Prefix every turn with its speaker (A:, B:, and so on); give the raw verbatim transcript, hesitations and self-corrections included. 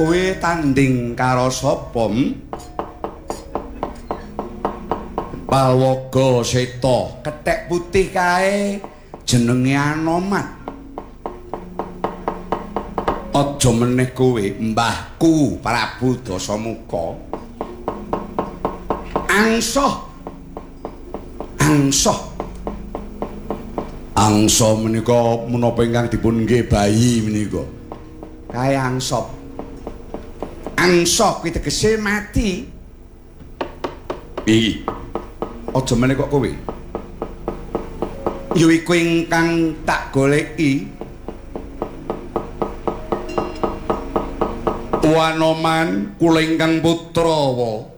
A: kowe tanding karo sapa? Palwaga Seta, kethek putih kae jenenge Anoman. Aja meneh kowe mbahku Prabu Dasamuka. Angsa. Angsa. Angsa menika menapa ingkang dipun nggih bayi menika. Kae angsa. Angsa kuwi tegese mati. Iki. Aja meneh kok kowe. Ya iku ingkang tak goleki. Wanoman kula ingkang Putrawa.